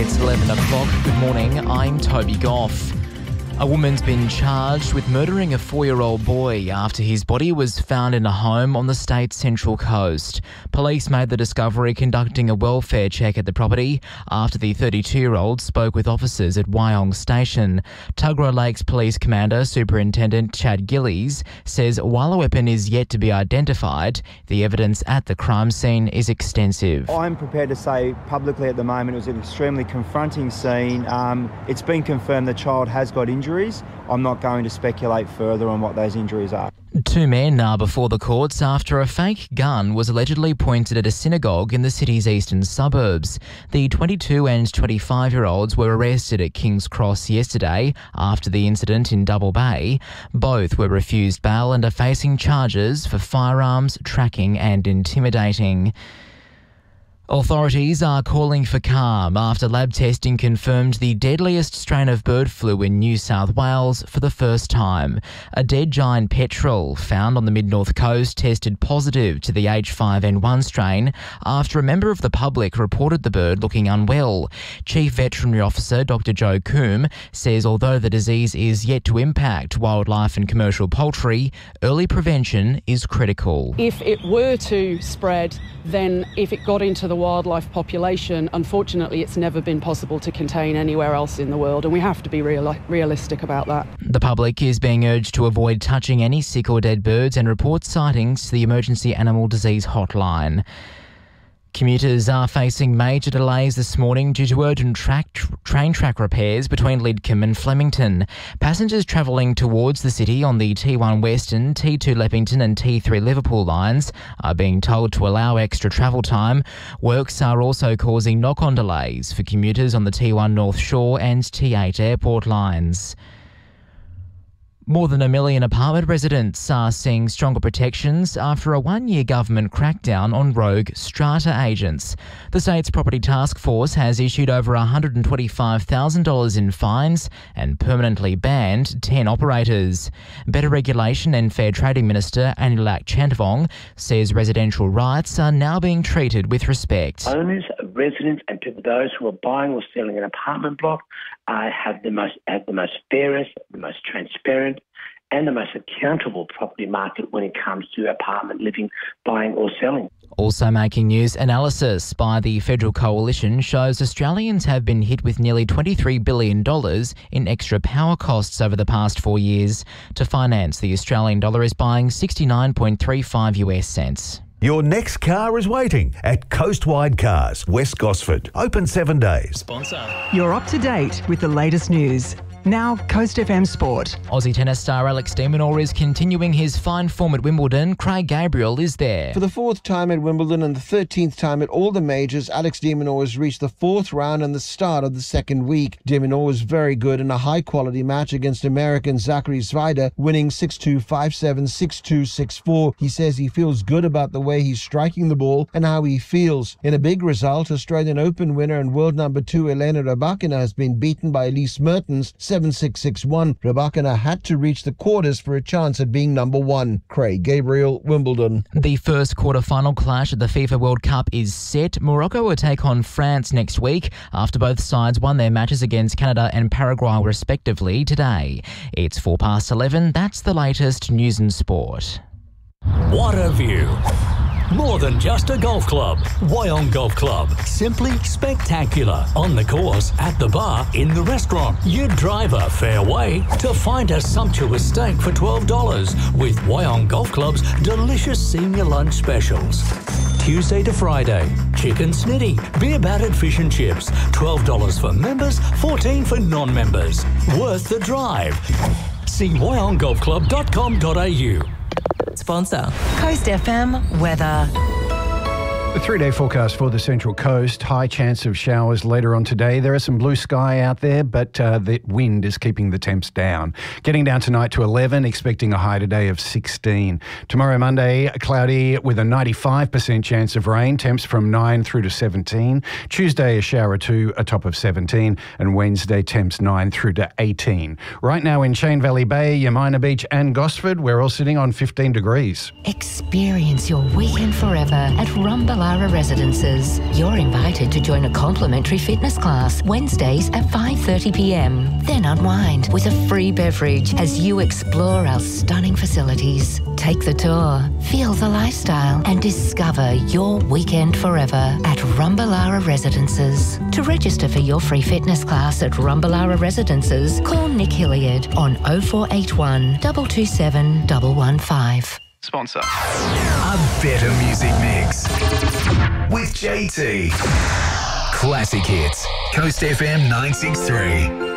It's 11 o'clock. Good morning, I'm Toby Goff. A woman's been charged with murdering a 4-year-old boy after his body was found in a home on the state's central coast. Police made the discovery conducting a welfare check at the property after the 32-year-old spoke with officers at Wyong Station. Tuggerah Lakes Police Commander Superintendent Chad Gillies says while a weapon is yet to be identified, the evidence at the crime scene is extensive. I'm prepared to say publicly at the moment it was an extremely confronting scene. It's been confirmed the child has got injuries. I'm not going to speculate further on what those injuries are. 2 men are before the courts after a fake gun was allegedly pointed at a synagogue in the city's eastern suburbs. The 22 and 25-year-olds were arrested at King's Cross yesterday after the incident in Double Bay. Both were refused bail and are facing charges for firearms, tracking and intimidating. Authorities are calling for calm after lab testing confirmed the deadliest strain of bird flu in New South Wales for the first time. A dead giant petrel found on the mid-north coast tested positive to the H5N1 strain after a member of the public reported the bird looking unwell. Chief Veterinary Officer Dr Joe Coombe says although the disease is yet to impact wildlife and commercial poultry, early prevention is critical. If it were to spread, then if it got into the wildlife population, unfortunately it's never been possible to contain anywhere else in the world, and we have to be realistic about that. The public is being urged to avoid touching any sick or dead birds and report sightings to the Emergency Animal Disease Hotline. Commuters are facing major delays this morning due to urgent train track repairs between Lidcombe and Flemington. Passengers travelling towards the city on the T1 Western, T2 Leppington and T3 Liverpool lines are being told to allow extra travel time. Works are also causing knock-on delays for commuters on the T1 North Shore and T8 airport lines. More than 1 million apartment residents are seeing stronger protections after a 1-year government crackdown on rogue strata agents. The state's property task force has issued over $125,000 in fines and permanently banned 10 operators. Better Regulation and Fair Trading Minister Anulak Chantavong says residential rights are now being treated with respect. Owners, residents and people, those who are buying or selling an apartment block have the most fairest, the most transparent and the most accountable property market when it comes to apartment living, buying or selling. Also making news, analysis by the Federal Coalition shows Australians have been hit with nearly $23 billion in extra power costs over the past 4 years. To finance, the Australian dollar is buying 69.35 US cents. Your next car is waiting at Coastwide Cars, West Gosford. Open 7 days. Sponsor. You're up to date with the latest news. Now, Coast FM Sport. Aussie tennis star Alex de Minaur is continuing his fine form at Wimbledon. Craig Gabriel is there. For the 4th time at Wimbledon and the 13th time at all the majors, Alex de Minaur has reached the 4th round and the start of the 2nd week. De Minaur was very good in a high-quality match against American Zachary Zwider, winning 6-2, 5-7, 6-2, 6-4. He says he feels good about the way he's striking the ball and how he feels. In a big result, Australian Open winner and world number 2 Elena Rybakina has been beaten by Elise Mertens 7-6, 6-1. Rybakina had to reach the quarters for a chance at being number 1. Craig Gabriel, Wimbledon. The first quarter-final clash at the FIFA World Cup is set. Morocco will take on France next week after both sides won their matches against Canada and Paraguay respectively today. It's 11:04. That's the latest news and sport. What a view. More than just a golf club. Wyong Golf Club. Simply spectacular. On the course, at the bar, in the restaurant. You drive a fair way to find a sumptuous steak for $12 with Wyong Golf Club's delicious senior lunch specials. Tuesday to Friday. Chicken snitty, beer battered fish and chips. $12 for members, $14 for non-members. Worth the drive. See wyonggolfclub.com.au. Sponsor. Coast FM weather. The 3-day forecast for the Central Coast. High chance of showers later on today. There is some blue sky out there, but the wind is keeping the temps down. Getting down tonight to 11, expecting a high today of 16. Tomorrow, Monday, cloudy with a 95% chance of rain. Temps from 9 through to 17. Tuesday, a shower or two, a top of 17. And Wednesday, temps 9 through to 18. Right now in Shane Valley Bay, Yamina Beach and Gosford, we're all sitting on 15 degrees. Experience your weekend forever at Rumballow Rumballara Residences. You're invited to join a complimentary fitness class Wednesdays at 5:30pm. Then unwind with a free beverage as you explore our stunning facilities. Take the tour, feel the lifestyle and discover your weekend forever at Rumballara Residences. To register for your free fitness class at Rumballara Residences, call Nick Hilliard on 0481 227 115. Sponsor. A better music mix with JT. Classic hits. Coast FM 963.